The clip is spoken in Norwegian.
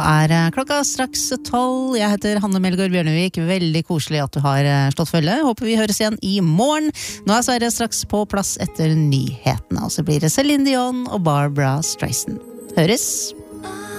Klokka straks 12. Jeg heter Hanne Melgaard Bjørnevik. Veldig koselig at du har slått følge. Håper vi høres igjen i morgen. Nå Sverre straks på plass etter nyhetene. Og så blir det Celine Dion og Barbara Streisand. Høres!